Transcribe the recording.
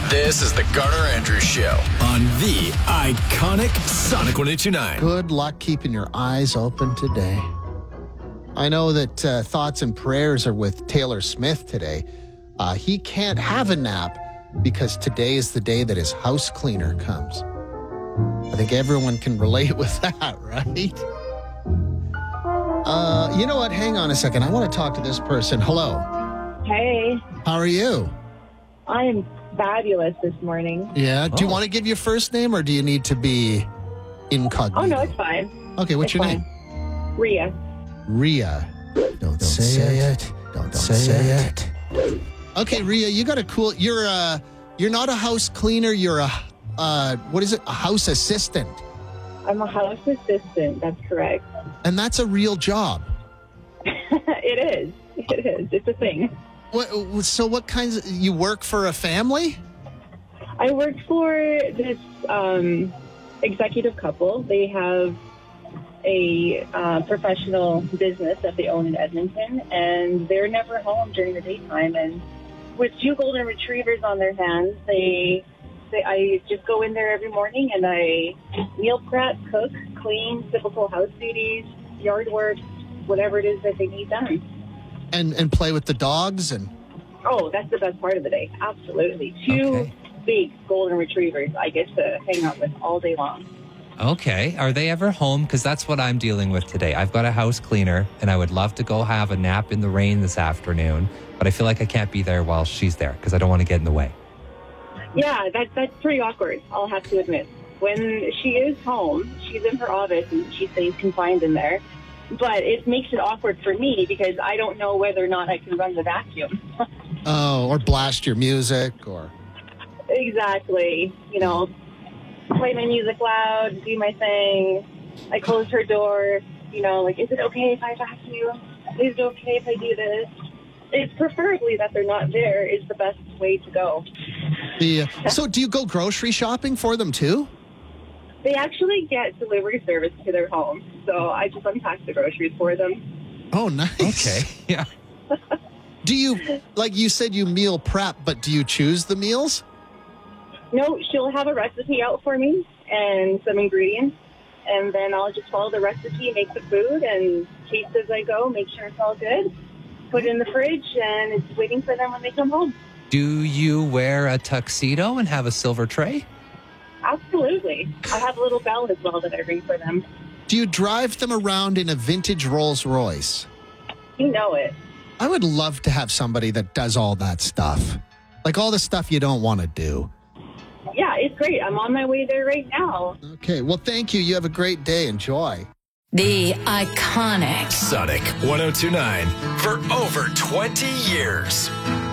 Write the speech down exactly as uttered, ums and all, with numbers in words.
This is the Garner Andrews Show on the iconic Sonic one eighty-nine. Good luck keeping your eyes open today. I know that uh, thoughts and prayers are with Taylor Smith today. Uh, he can't have a nap because today is the day that his house cleaner comes. I think everyone can relate with that, right? Uh, you know what? Hang on a second. I want to talk to this person. Hello. Hey. How are you? I am fabulous this morning. Yeah. Do you Oh. want to give your first name or do you need to be incognito? Oh, no, it's fine. Okay, what's It's your fine. name? Rhea. Rhea. Don't, Don't say, say it. it. Don't, Don't say, say it. it. Okay, Rhea, you got a cool. You're uh you're not a house cleaner. You're a uh what is it? A house assistant. I'm a house assistant. That's correct. And that's a real job. It is. It is. It's a thing. What? So what kinds? Of, you work for a family? I work for this um, executive couple. They have a uh, professional business that they own in Edmonton, and they're never home during the daytime. And with two golden retrievers on their hands, they, they I just go in there every morning and I meal prep, cook, clean, typical house duties, yard work, whatever it is that they need done. And and play with the dogs and. Oh, that's the best part of the day. Absolutely. Two Okay. big golden retrievers I get to hang out with all day long. Okay. Are they ever home? Because that's what I'm dealing with today. I've got a house cleaner, and I would love to go have a nap in the rain this afternoon, but I feel like I can't be there while she's there because I don't want to get in the way. Yeah, that, that's pretty awkward, I'll have to admit. When she is home, she's in her office and she stays confined in there. But it makes it awkward for me because I don't know whether or not I can run the vacuum. Oh, or blast your music, or. Exactly. You know, play my music loud, do my thing. I close her door. You know, like, is it okay if I vacuum? Is it okay if I do this? It's preferably that they're not there is the best way to go. The, uh, so do you go grocery shopping for them too? They actually get delivery service to their home, so I just unpack the groceries for them. Oh, nice. Okay. Yeah. Do you, like you said, you meal prep, but do you choose the meals? No, she'll have a recipe out for me and some ingredients, and then I'll just follow the recipe, make the food, and taste as I go, make sure it's all good, put it in the fridge, and it's waiting for them when they come home. Do you wear a tuxedo and have a silver tray? Absolutely. I have a little bell as well that I ring for them. Do you drive them around in a vintage Rolls Royce? You know it. I would love to have somebody that does all that stuff. Like all the stuff you don't want to do. Yeah, it's great. I'm on my way there right now. Okay, well, thank you. You have a great day. Enjoy. The iconic Sonic one oh two nine for over twenty years.